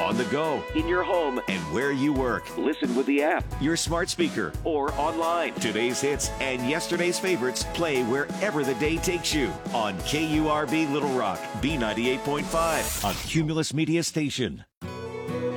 on the go, in your home, and where you work. Listen with the app, Your smart speaker, or online. Today's hits and yesterday's favorites play wherever the day takes you on KURV Little Rock, B98.5, a Cumulus Media station.